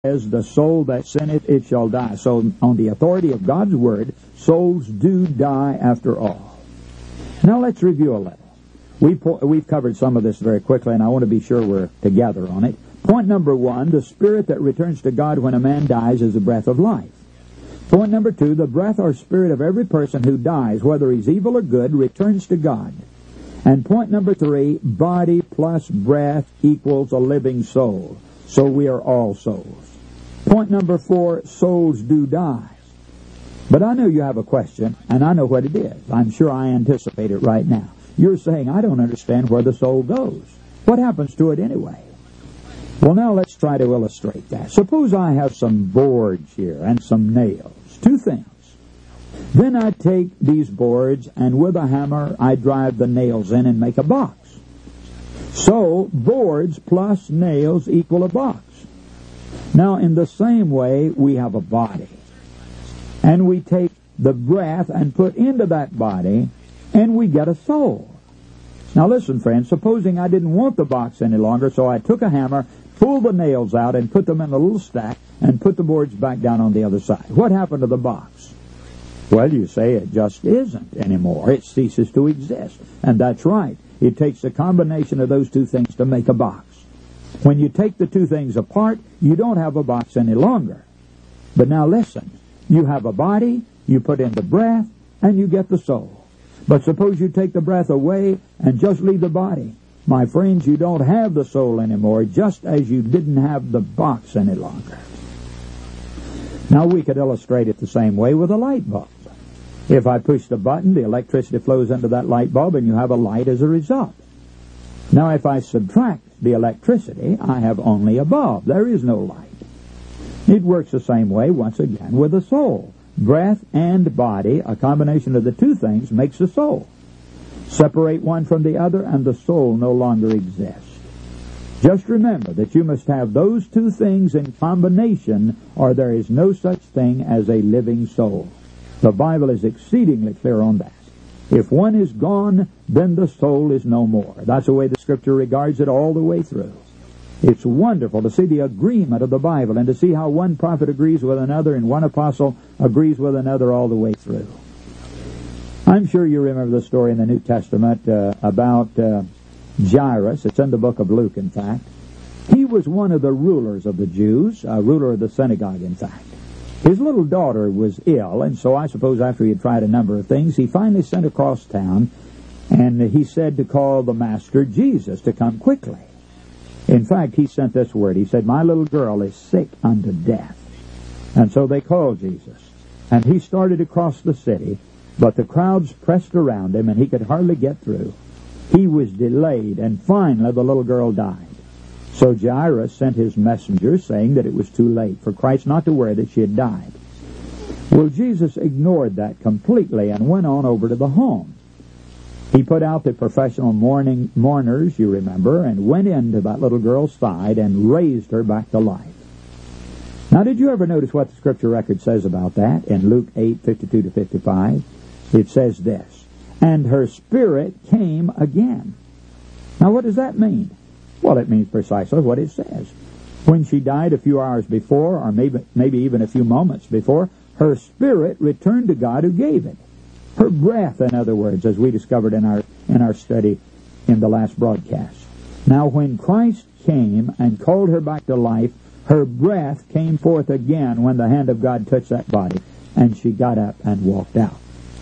says, the soul that sinneth, it shall die. So on the authority of God's Word, souls do die after all. Now let's review a little. We've covered some of this very quickly, and I want to be sure we're together on it. Point number 1, the spirit that returns to God when a man dies is the breath of life. Point number 2, the breath or spirit of every person who dies, whether he's evil or good, returns to God. And point number 3, body plus breath equals a living soul. So we are all souls. Point number 4, souls do die. But I know you have a question, and I know what it is. I'm sure I anticipate it right now. You're saying, I don't understand where the soul goes. What happens to it anyway? Well, now let's try to illustrate that. Suppose I have some boards here and some nails. 2 things. Then I take these boards and with a hammer I drive the nails in and make a box. So, boards plus nails equal a box. Now, in the same way, we have a body. And we take the breath and put into that body, and we get a soul. Now listen, friends, supposing I didn't want the box any longer, so I took a hammer, pulled the nails out, and put them in a little stack, and put the boards back down on the other side. What happened to the box? Well, you say it just isn't anymore. It ceases to exist. And that's right. It takes a combination of those 2 things to make a box. When you take the 2 things apart, you don't have a box any longer. But now listen. You have a body, you put in the breath, and you get the soul. But suppose you take the breath away and just leave the body. My friends, you don't have the soul anymore, just as you didn't have the box any longer. Now we could illustrate it the same way with a light bulb. If I push the button, the electricity flows into that light bulb and you have a light as a result. Now if I subtract the electricity, I have only a bulb. There is no light. It works the same way, once again, with the soul. Breath and body, a combination of the 2 things, makes the soul. Separate one from the other, and the soul no longer exists. Just remember that you must have those 2 things in combination, or there is no such thing as a living soul. The Bible is exceedingly clear on that. If one is gone, then the soul is no more. That's the way the Scripture regards it all the way through. It's wonderful to see the agreement of the Bible and to see how one prophet agrees with another and one apostle agrees with another all the way through. I'm sure you remember the story in the New Testament about Jairus. It's in the book of Luke, in fact. He was one of the rulers of the Jews, a ruler of the synagogue, in fact. His little daughter was ill, and so I suppose after he had tried a number of things, he finally sent across town, and he said to call the master Jesus to come quickly. In fact, he sent this word. He said, my little girl is sick unto death. And so they called Jesus. And he started across the city, but the crowds pressed around him, and he could hardly get through. He was delayed, and finally the little girl died. So Jairus sent his messenger, saying that it was too late for Christ not to worry that she had died. Well, Jesus ignored that completely and went on over to the home. He put out the professional mourners, you remember, and went into that little girl's side and raised her back to life. Now, did you ever notice what the Scripture record says about that in Luke 8:52-55? It says this, and her spirit came again. Now, what does that mean? Well, it means precisely what it says. When she died a few hours before, or maybe even a few moments before, her spirit returned to God who gave it. Her breath, in other words, as we discovered in our study in the last broadcast. Now, when Christ came and called her back to life, her breath came forth again when the hand of God touched that body, and she got up and walked out.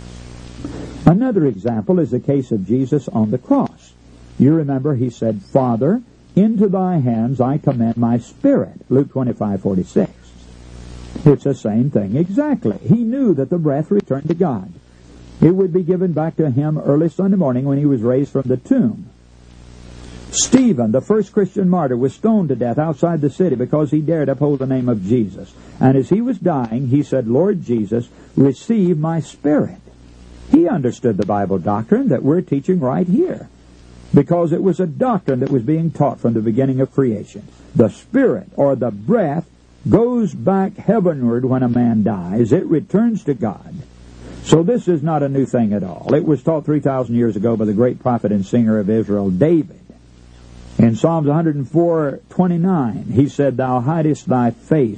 Another example is the case of Jesus on the cross. You remember he said, Father, into thy hands I commend my spirit, Luke 25:46. It's the same thing exactly. He knew that the breath returned to God. It would be given back to him early Sunday morning when he was raised from the tomb. Stephen, the first Christian martyr, was stoned to death outside the city because he dared uphold the name of Jesus. And as he was dying, he said, Lord Jesus, receive my spirit. He understood the Bible doctrine that we're teaching right here, because it was a doctrine that was being taught from the beginning of creation. The spirit, or the breath, goes back heavenward when a man dies. It returns to God. So this is not a new thing at all. It was taught 3,000 years ago by the great prophet and singer of Israel, David. In Psalms 104:29, he said, Thou hidest thy face